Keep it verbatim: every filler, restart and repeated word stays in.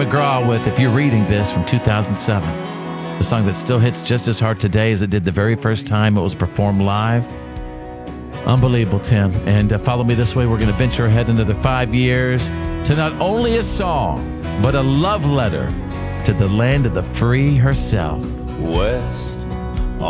McGraw with If You're Reading This from two thousand seven. The song that still hits just as hard today as it did the very first time it was performed live. Unbelievable, Tim. And uh, follow me this way. We're going to venture ahead another five years to not only a song, but a love letter to the land of the free herself. West